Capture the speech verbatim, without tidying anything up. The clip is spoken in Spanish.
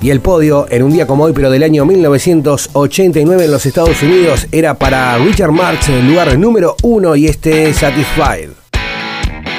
Y el podio, en un día como hoy, pero del año mil novecientos ochenta y nueve en los Estados Unidos, era para Richard Marx, en el lugar número uno, y este Satisfied.